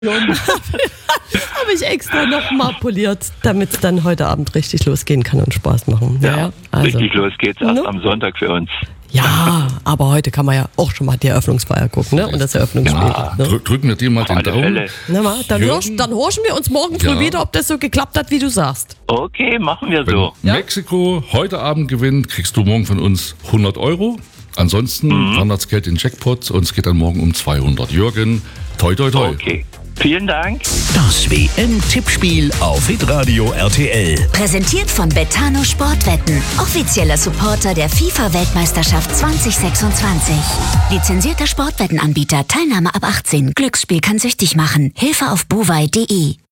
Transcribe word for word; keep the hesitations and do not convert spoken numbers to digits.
Habe ich extra nochmal poliert, damit es dann heute Abend richtig losgehen kann und Spaß machen. Ja, ja also. Richtig los geht's erst no? am Sonntag für uns. Ja, aber heute kann man ja auch schon mal die Eröffnungsfeier gucken, ne? Und das Eröffnungsspiel. Ja. Ne? Drück, drücken wir dir mal den Daumen. Na mal, dann, hörst, dann horchen wir uns morgen früh Ja. wieder, ob das so geklappt hat, wie du sagst. Okay, machen wir Wenn so. Ja? Mexiko heute Abend gewinnt, kriegst du morgen von uns hundert Euro. Ansonsten Mhm. wandert das Geld in den Jackpot und es geht dann morgen um zweihundert. Jürgen, toi toi toi. Okay, vielen Dank. Das W M-Tippspiel auf Hitradio R T L. Präsentiert von Betano Sportwetten, offizieller Supporter der FIFA-Weltmeisterschaft zwanzig sechsundzwanzig. Lizenzierter Sportwettenanbieter, Teilnahme ab achtzehn. Glücksspiel kann süchtig machen. Hilfe auf bovai punkt de.